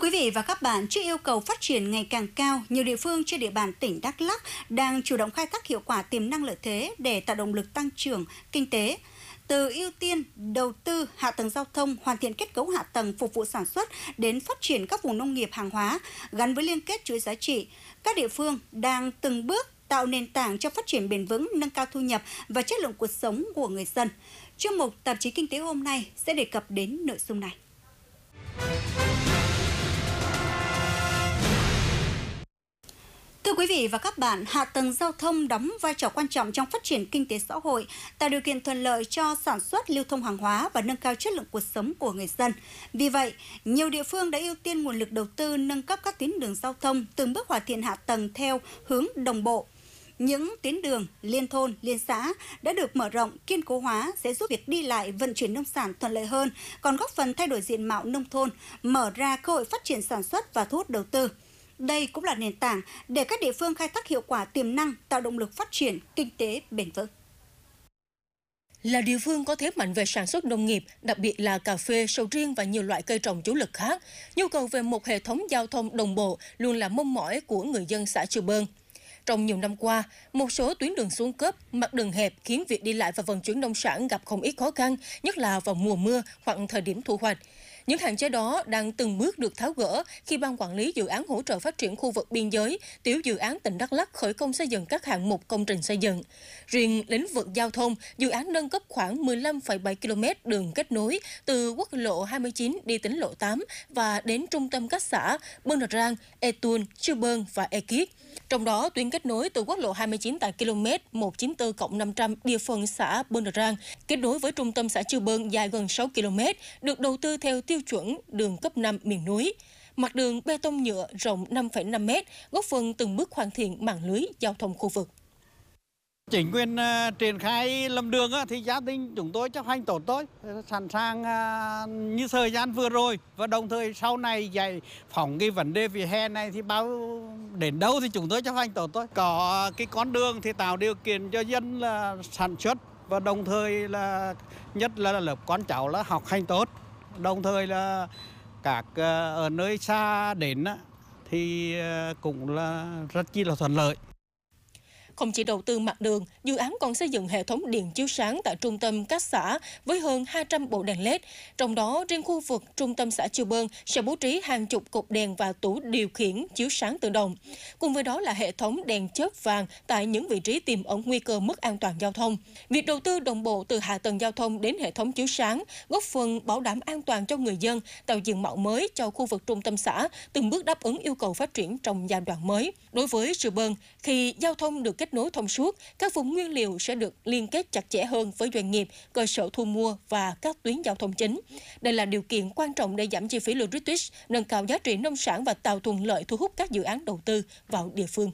quý vị và các bạn, trước yêu cầu phát triển ngày càng cao, nhiều địa phương trên địa bàn tỉnh Đắk Lắk đang chủ động khai thác hiệu quả tiềm năng lợi thế để tạo động lực tăng trưởng kinh tế. Từ ưu tiên đầu tư hạ tầng giao thông, hoàn thiện kết cấu hạ tầng phục vụ sản xuất đến phát triển các vùng nông nghiệp hàng hóa gắn với liên kết chuỗi giá trị, các địa phương đang từng bước tạo nền tảng cho phát triển bền vững, nâng cao thu nhập và chất lượng cuộc sống của người dân. Chuyên mục Tạp chí Kinh tế hôm nay sẽ đề cập đến nội dung này. Thưa quý vị và các bạn, hạ tầng giao thông đóng vai trò quan trọng trong phát triển kinh tế xã hội, tạo điều kiện thuận lợi cho sản xuất, lưu thông hàng hóa và nâng cao chất lượng cuộc sống của người dân. Vì vậy, nhiều địa phương đã ưu tiên nguồn lực đầu tư nâng cấp các tuyến đường giao thông, từng bước hoàn thiện hạ tầng theo hướng đồng bộ. Những tuyến đường liên thôn, liên xã đã được mở rộng, kiên cố hóa sẽ giúp việc đi lại, vận chuyển nông sản thuận lợi hơn, còn góp phần thay đổi diện mạo nông thôn, mở ra cơ hội phát triển sản xuất và thu hút đầu tư. Đây cũng là nền tảng để các địa phương khai thác hiệu quả tiềm năng, tạo động lực phát triển kinh tế bền vững. Là địa phương có thế mạnh về sản xuất nông nghiệp, đặc biệt là cà phê, sầu riêng và nhiều loại cây trồng chủ lực khác, nhu cầu về một hệ thống giao thông đồng bộ luôn là mong mỏi của người dân xã Chư Bơn. Trong nhiều năm qua, một số tuyến đường xuống cấp, mặt đường hẹp khiến việc đi lại và vận chuyển nông sản gặp không ít khó khăn, nhất là vào mùa mưa hoặc thời điểm thu hoạch. Những hạn chế đó đang từng bước được tháo gỡ khi Ban Quản lý Dự án Hỗ trợ Phát triển khu vực biên giới, Tiểu dự án tỉnh Đắk Lắk khởi công xây dựng các hạng mục công trình xây dựng. Riêng lĩnh vực giao thông, dự án nâng cấp khoảng 15,7 km đường kết nối từ quốc lộ 29 đi tỉnh lộ 8 và đến trung tâm các xã Bơn Đà Rang, E Tuôn, Chư Bơn và E Kiết. Trong đó, tuyến kết nối từ quốc lộ 29 tại km 194+500 địa phận xã Bơn Đà Rang kết nối với trung tâm xã Chư Bơn dài gần 6 km, được đầu tư theo tiêu chuẩn đường cấp 5 miền núi. Mặt đường bê tông nhựa rộng 5,5 m, góp phần từng bước hoàn thiện mạng lưới giao thông khu vực. Chính quyền triển khai làm đường thì gia đình chúng tôi chấp hành tốt thôi, sẵn sàng như thời gian vừa rồi và đồng thời sau này giải phóng cái vấn đề vỉa hè này thì bao đến đâu thì chúng tôi chấp hành tốt thôi. Có cái con đường thì tạo điều kiện cho dân là sản xuất và đồng thời là nhất là lớp con cháu là học hành tốt, đồng thời là các ở nơi xa đến thì cũng là rất chi là thuận lợi. Không chỉ đầu tư mặt đường, dự án còn xây dựng hệ thống điện chiếu sáng tại trung tâm các xã với hơn 200 bộ đèn LED. Trong đó, riêng khu vực trung tâm xã Chư Bơn sẽ bố trí hàng chục cột đèn và tủ điều khiển chiếu sáng tự động. Cùng với đó là hệ thống đèn chớp vàng tại những vị trí tiềm ẩn nguy cơ mất an toàn giao thông. Việc đầu tư đồng bộ từ hạ tầng giao thông đến hệ thống chiếu sáng góp phần bảo đảm an toàn cho người dân, tạo diện mạo mới cho khu vực trung tâm xã, từng bước đáp ứng yêu cầu phát triển trong giai đoạn mới. Đối với Chư Bơn, khi giao thông được kết nối thông suốt, các vùng nguyên liệu sẽ được liên kết chặt chẽ hơn với doanh nghiệp, cơ sở thu mua và các tuyến giao thông chính. Đây là điều kiện quan trọng để giảm chi phí logistics, nâng cao giá trị nông sản và tạo thuận lợi thu hút các dự án đầu tư vào địa phương.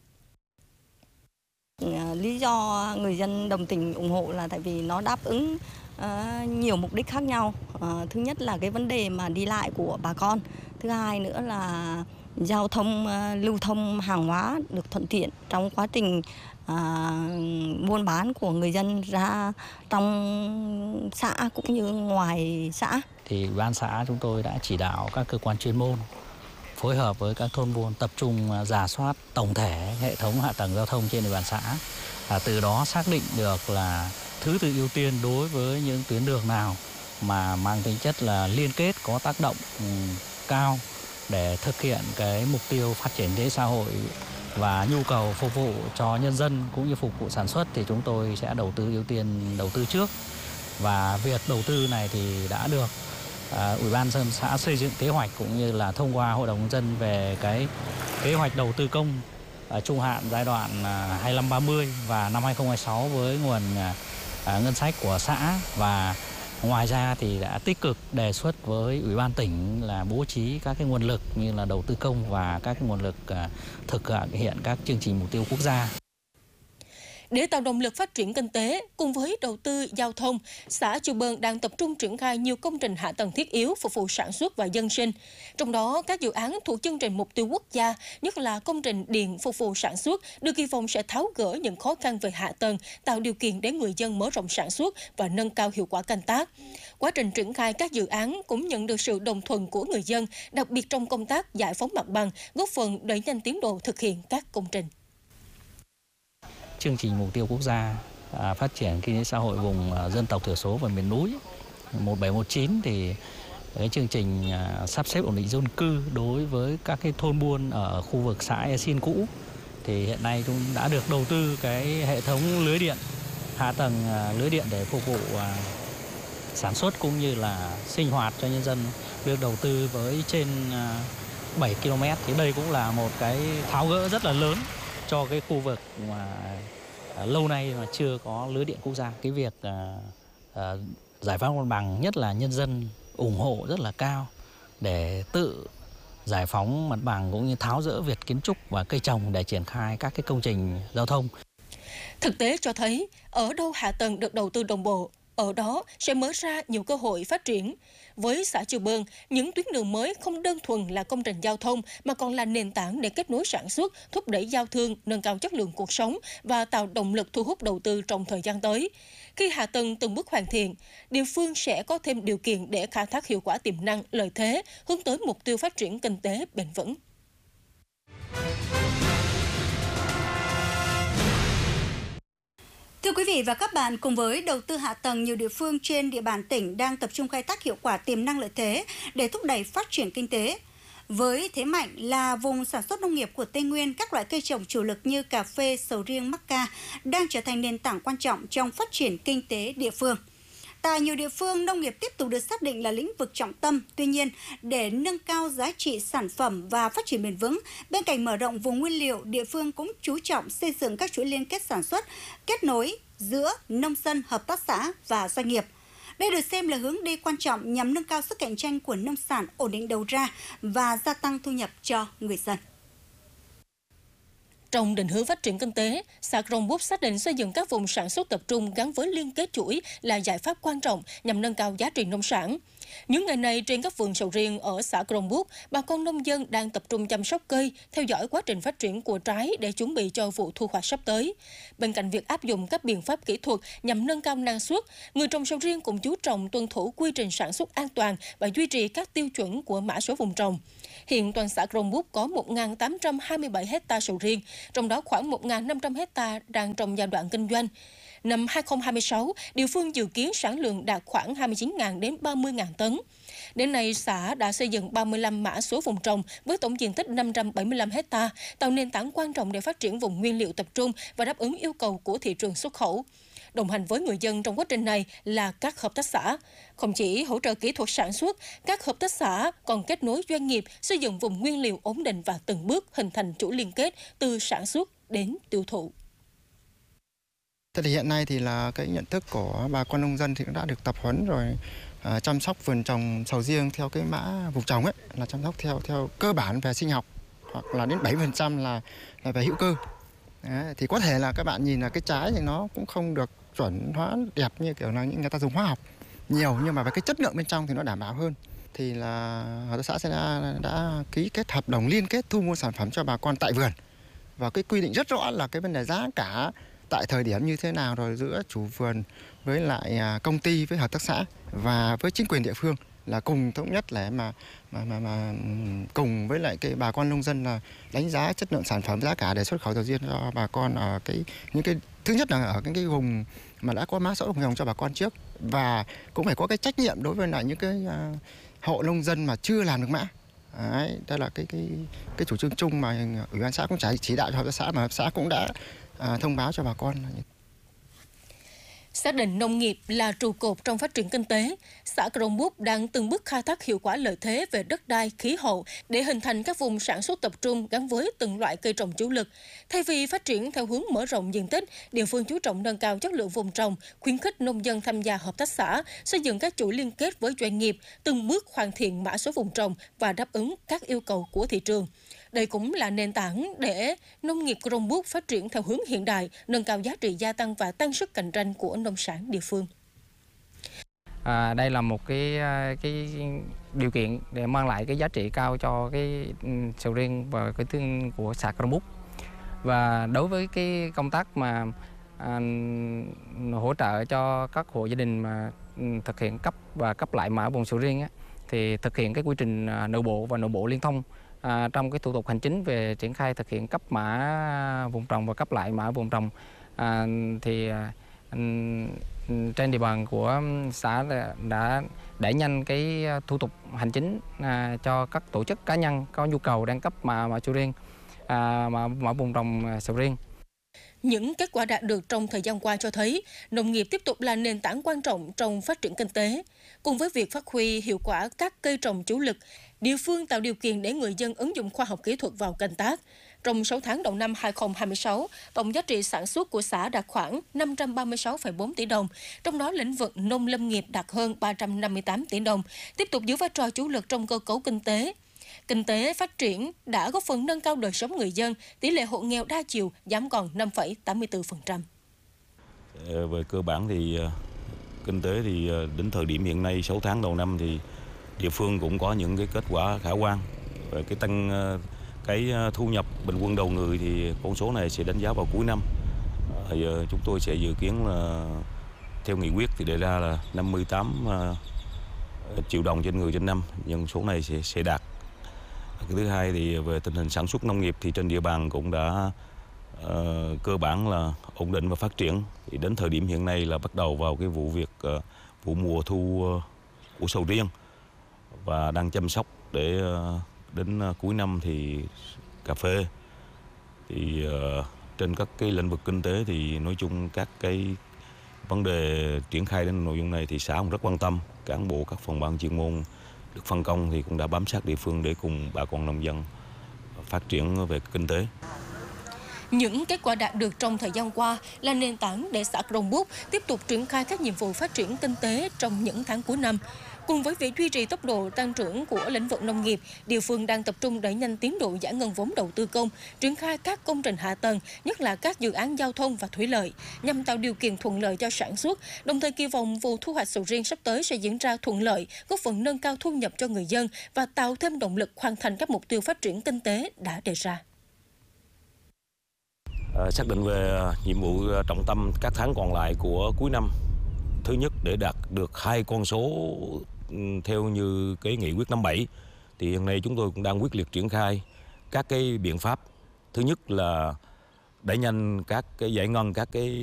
Lý do người dân đồng tình ủng hộ là tại vì nó đáp ứng nhiều mục đích khác nhau. Thứ nhất là cái vấn đề mà đi lại của bà con. Thứ hai nữa là giao thông, lưu thông hàng hóa được thuận tiện trong quá trình buôn bán của người dân ra trong xã cũng như ngoài xã. Thì ban xã chúng tôi đã chỉ đạo các cơ quan chuyên môn phối hợp với các thôn buôn tập trung rà soát tổng thể hệ thống hạ tầng giao thông trên địa bàn xã. Từ đó xác định được là thứ tự ưu tiên đối với những tuyến đường nào mà mang tính chất là liên kết có tác động cao để thực hiện cái mục tiêu phát triển kinh tế xã hội và nhu cầu phục vụ cho nhân dân cũng như phục vụ sản xuất thì chúng tôi sẽ đầu tư ưu tiên đầu tư trước. Và việc đầu tư này thì đã được Ủy ban nhân dân xã xây dựng kế hoạch cũng như là thông qua Hội đồng nhân dân về cái kế hoạch đầu tư công trung hạn giai đoạn 25-30 và năm 2026 với nguồn ngân sách của xã. Và ngoài ra thì đã tích cực đề xuất với Ủy ban tỉnh là bố trí các cái nguồn lực như là đầu tư công và các nguồn lực thực hiện các chương trình mục tiêu quốc gia. Để tạo động lực phát triển kinh tế, cùng với đầu tư giao thông, xã Chư Bơn đang tập trung triển khai nhiều công trình hạ tầng thiết yếu phục vụ sản xuất và dân sinh. Trong đó, các dự án thuộc chương trình mục tiêu quốc gia, nhất là công trình điện phục vụ sản xuất, được kỳ vọng sẽ tháo gỡ những khó khăn về hạ tầng, tạo điều kiện để người dân mở rộng sản xuất và nâng cao hiệu quả canh tác. Quá trình triển khai các dự án cũng nhận được sự đồng thuận của người dân, đặc biệt trong công tác giải phóng mặt bằng, góp phần đẩy nhanh tiến độ thực hiện các công trình. Chương trình mục tiêu quốc gia phát triển kinh tế xã hội vùng dân tộc thiểu số và miền núi 1719 thì cái chương trình sắp xếp ổn định dân cư đối với các cái thôn buôn ở khu vực xã E Xin cũ thì hiện nay cũng đã được đầu tư cái hệ thống lưới điện, hạ tầng lưới điện để phục vụ sản xuất cũng như là sinh hoạt cho nhân dân, được đầu tư với trên 7 km. Thì đây cũng là một cái tháo gỡ rất là lớn cho cái khu vực mà lâu nay mà chưa có lưới điện quốc gia. Cái việc giải phóng mặt bằng, nhất là nhân dân ủng hộ rất là cao để tự giải phóng mặt bằng cũng như tháo dỡ việc kiến trúc và cây trồng để triển khai các cái công trình giao thông. Thực tế cho thấy, ở đâu hạ tầng được đầu tư đồng bộ, ở đó sẽ mở ra nhiều cơ hội phát triển. Với xã Chư Bơn, những tuyến đường mới không đơn thuần là công trình giao thông mà còn là nền tảng để kết nối sản xuất, thúc đẩy giao thương, nâng cao chất lượng cuộc sống và tạo động lực thu hút đầu tư trong thời gian tới. Khi hạ tầng từng bước hoàn thiện, địa phương sẽ có thêm điều kiện để khai thác hiệu quả tiềm năng, lợi thế, hướng tới mục tiêu phát triển kinh tế bền vững. Thưa quý vị và các bạn, cùng với đầu tư hạ tầng, nhiều địa phương trên địa bàn tỉnh đang tập trung khai thác hiệu quả tiềm năng lợi thế để thúc đẩy phát triển kinh tế. Với thế mạnh là vùng sản xuất nông nghiệp của Tây Nguyên, các loại cây trồng chủ lực như cà phê, sầu riêng, mắc ca đang trở thành nền tảng quan trọng trong phát triển kinh tế địa phương. Tại nhiều địa phương, nông nghiệp tiếp tục được xác định là lĩnh vực trọng tâm. Tuy nhiên, để nâng cao giá trị sản phẩm và phát triển bền vững, bên cạnh mở rộng vùng nguyên liệu, địa phương cũng chú trọng xây dựng các chuỗi liên kết sản xuất, kết nối giữa nông dân, hợp tác xã và doanh nghiệp. Đây được xem là hướng đi quan trọng nhằm nâng cao sức cạnh tranh của nông sản, ổn định đầu ra và gia tăng thu nhập cho người dân. Trong định hướng phát triển kinh tế, xã Krông Búc xác định xây dựng các vùng sản xuất tập trung gắn với liên kết chuỗi là giải pháp quan trọng nhằm nâng cao giá trị nông sản. Những ngày này, trên các vườn sầu riêng ở xã Krông Búc, bà con nông dân đang tập trung chăm sóc cây, theo dõi quá trình phát triển của trái để chuẩn bị cho vụ thu hoạch sắp tới. Bên cạnh việc áp dụng các biện pháp kỹ thuật nhằm nâng cao năng suất, người trồng sầu riêng cũng chú trọng tuân thủ quy trình sản xuất an toàn và duy trì các tiêu chuẩn của mã số vùng trồng. Hiện toàn xã Krông Búc có 1.827 hecta sầu riêng, trong đó khoảng 1.500 hecta đang trong giai đoạn kinh doanh. Năm 2026, địa phương dự kiến sản lượng đạt khoảng 29.000 đến 30.000 tấn. Đến nay, xã đã xây dựng 35 mã số vùng trồng với tổng diện tích 575 hecta, tạo nền tảng quan trọng để phát triển vùng nguyên liệu tập trung và đáp ứng yêu cầu của thị trường xuất khẩu. Đồng hành với người dân trong quá trình này là các hợp tác xã. Không chỉ hỗ trợ kỹ thuật sản xuất, các hợp tác xã còn kết nối doanh nghiệp, xây dựng vùng nguyên liệu ổn định và từng bước hình thành chuỗi liên kết từ sản xuất đến tiêu thụ. Thế thì hiện nay thì là cái nhận thức của bà con nông dân thì cũng đã được tập huấn rồi, chăm sóc vườn trồng sầu riêng theo cái mã vùng trồng ấy là chăm sóc theo cơ bản về sinh học, hoặc là đến 70% là về hữu cơ. Đấy, thì có thể là các bạn nhìn là cái trái thì nó cũng không được chuẩn hóa đẹp như kiểu là những người ta dùng hóa học nhiều, nhưng mà về cái chất lượng bên trong thì nó đảm bảo hơn. Thì là hợp tác xã sẽ đã ký kết hợp đồng liên kết thu mua sản phẩm cho bà con tại vườn, và cái quy định rất rõ là cái vấn đề giá cả tại thời điểm như thế nào rồi giữa chủ vườn với lại công ty, với hợp tác xã và với chính quyền địa phương là cùng thống nhất để mà cùng với lại cái bà con nông dân là đánh giá chất lượng sản phẩm, giá cả để xuất khẩu sầu riêng cho bà con ở những cái thứ nhất là ở cái vùng mà đã có mã số vùng trồng cho bà con trước, và cũng phải có cái trách nhiệm đối với lại những cái hộ nông dân mà chưa làm được mã. Đấy, đó là cái chủ trương chung mà ủy ban xã cũng chỉ đạo cho hợp tác xã, mà hợp tác xã cũng đã thông báo cho bà con. Xác định nông nghiệp là trụ cột trong phát triển kinh tế, xã Krông Búc đang từng bước khai thác hiệu quả lợi thế về đất đai, khí hậu để hình thành các vùng sản xuất tập trung gắn với từng loại cây trồng chủ lực. Thay vì phát triển theo hướng mở rộng diện tích, địa phương chú trọng nâng cao chất lượng vùng trồng, khuyến khích nông dân tham gia hợp tác xã, xây dựng các chuỗi liên kết với doanh nghiệp, từng bước hoàn thiện mã số vùng trồng và đáp ứng các yêu cầu của thị trường. Đây cũng là nền tảng để nông nghiệp Krông Búc phát triển theo hướng hiện đại, nâng cao giá trị gia tăng và tăng sức cạnh tranh của nông sản địa phương. Đây là một cái điều kiện để mang lại cái giá trị cao cho cái sầu riêng và cái tương của xã Krông Búc. Và đối với cái công tác mà hỗ trợ cho các hộ gia đình mà thực hiện cấp và cấp lại mã vùng sầu riêng á, thì thực hiện cái quy trình nội bộ và nội bộ liên thông trong cái thủ tục hành chính về triển khai thực hiện cấp mã vùng trồng và cấp lại mã vùng trồng trên địa bàn của xã đã đẩy nhanh cái thủ tục hành chính cho các tổ chức cá nhân có nhu cầu đang cấp mã sầu riêng, mã vùng trồng sầu riêng. Những kết quả đạt được trong thời gian qua cho thấy nông nghiệp tiếp tục là nền tảng quan trọng trong phát triển kinh tế. Cùng với việc phát huy hiệu quả các cây trồng chủ lực, địa phương tạo điều kiện để người dân ứng dụng khoa học kỹ thuật vào canh tác. Trong 6 tháng đầu năm 2026, tổng giá trị sản xuất của xã đạt khoảng 536,4 tỷ đồng, trong đó lĩnh vực nông lâm nghiệp đạt hơn 358 tỷ đồng, tiếp tục giữ vai trò chủ lực trong cơ cấu kinh tế. Kinh tế phát triển đã góp phần nâng cao đời sống người dân, tỷ lệ hộ nghèo đa chiều giảm còn 5,84%. Về cơ bản thì kinh tế thì đến thời điểm hiện nay 6 tháng đầu năm thì địa phương cũng có những cái kết quả khả quan. Về cái tăng cái thu nhập bình quân đầu người thì con số này sẽ đánh giá vào cuối năm. Chúng tôi sẽ dự kiến là theo nghị quyết thì đề ra là 58 triệu đồng trên người trên năm, nhưng số này sẽ đạt. Cái thứ hai thì về tình hình sản xuất nông nghiệp thì trên địa bàn cũng đã cơ bản là ổn định và phát triển. Thì đến thời điểm hiện nay là bắt đầu vào cái vụ mùa thu của sầu riêng và đang chăm sóc để đến cuối năm thì cà phê. Thì trên các cái lĩnh vực kinh tế thì nói chung các cái vấn đề triển khai đến nội dung này thì xã cũng rất quan tâm. Cán bộ các phòng ban chuyên môn được phân công thì cũng đã bám sát địa phương để cùng bà con nông dân phát triển về kinh tế. Những kết quả đạt được trong thời gian qua là nền tảng để xã Krông Búc tiếp tục triển khai các nhiệm vụ phát triển kinh tế trong những tháng cuối năm. Cùng với việc duy trì tốc độ tăng trưởng của lĩnh vực nông nghiệp, địa phương đang tập trung đẩy nhanh tiến độ giải ngân vốn đầu tư công, triển khai các công trình hạ tầng, nhất là các dự án giao thông và thủy lợi, nhằm tạo điều kiện thuận lợi cho sản xuất, đồng thời kỳ vọng vụ thu hoạch sầu riêng sắp tới sẽ diễn ra thuận lợi, góp phần nâng cao thu nhập cho người dân và tạo thêm động lực hoàn thành các mục tiêu phát triển kinh tế đã đề ra. Xác định về nhiệm vụ trọng tâm các tháng còn lại của cuối năm. Thứ nhất, để đạt được 2 con số theo như cái nghị quyết 57 thì hiện nay chúng tôi cũng đang quyết liệt triển khai các cái biện pháp. Thứ nhất là đẩy nhanh các cái giải ngân các cái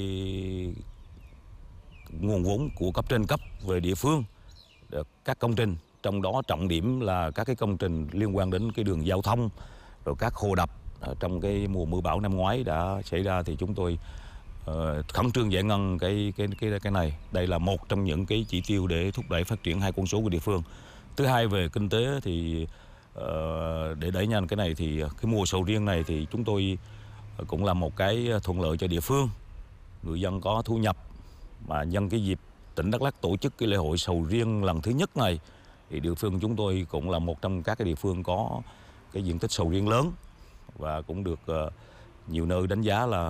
nguồn vốn của cấp trên cấp về địa phương, các công trình, trong đó trọng điểm là các cái công trình liên quan đến cái đường giao thông, rồi các hồ đập. Trong cái mùa mưa bão năm ngoái đã xảy ra thì chúng tôi khẩn trương giải ngân cái này. Đây là một trong những cái chỉ tiêu để thúc đẩy phát triển 2 con số của địa phương. Thứ hai, về kinh tế thì để đẩy nhanh cái này thì cái mùa sầu riêng này thì chúng tôi cũng là một cái thuận lợi cho địa phương. Người dân có thu nhập, mà nhân cái dịp tỉnh Đắk Lắk tổ chức cái lễ hội sầu riêng lần thứ nhất này thì địa phương chúng tôi cũng là một trong các cái địa phương có cái diện tích sầu riêng lớn và cũng được nhiều nơi đánh giá là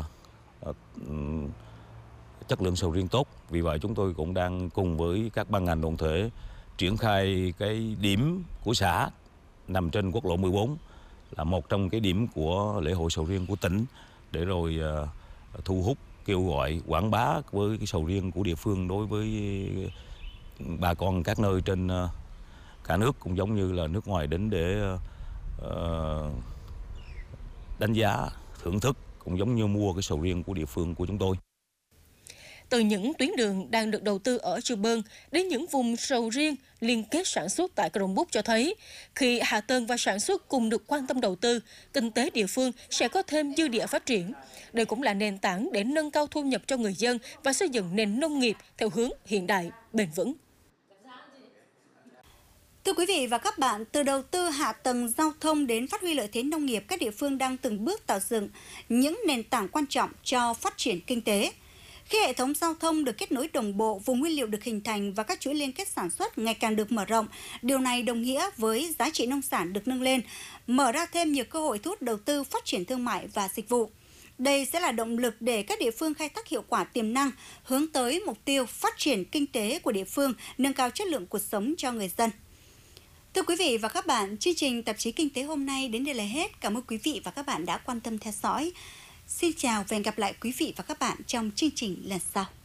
chất lượng sầu riêng tốt. Vì vậy chúng tôi cũng đang cùng với các ban ngành đoàn thể triển khai cái điểm của xã nằm trên quốc lộ 14 là một trong cái điểm của lễ hội sầu riêng của tỉnh, để rồi thu hút, kêu gọi, quảng bá với cái sầu riêng của địa phương đối với bà con các nơi trên cả nước, cũng giống như là nước ngoài đến để đánh giá, thưởng thức, cũng giống như mua cái sầu riêng của địa phương của chúng tôi. Từ những tuyến đường đang được đầu tư ở Chư Bơn đến những vùng sầu riêng liên kết sản xuất tại Krông Búc cho thấy, khi hạ tầng và sản xuất cùng được quan tâm đầu tư, kinh tế địa phương sẽ có thêm dư địa phát triển. Đây cũng là nền tảng để nâng cao thu nhập cho người dân và xây dựng nền nông nghiệp theo hướng hiện đại, bền vững. Thưa quý vị và các bạn, từ đầu tư hạ tầng giao thông đến phát huy lợi thế nông nghiệp, các địa phương đang từng bước tạo dựng những nền tảng quan trọng cho phát triển kinh tế. Khi hệ thống giao thông được kết nối đồng bộ, vùng nguyên liệu được hình thành và các chuỗi liên kết sản xuất ngày càng được mở rộng, điều này đồng nghĩa với giá trị nông sản được nâng lên, mở ra thêm nhiều cơ hội thu hút đầu tư, phát triển thương mại và dịch vụ. Đây sẽ là động lực để các địa phương khai thác hiệu quả tiềm năng, hướng tới mục tiêu phát triển kinh tế của địa phương, nâng cao chất lượng cuộc sống cho người dân. Thưa quý vị và các bạn, chương trình Tạp chí Kinh tế hôm nay đến đây là hết. Cảm ơn quý vị và các bạn đã quan tâm theo dõi. Xin chào và hẹn gặp lại quý vị và các bạn trong chương trình lần sau.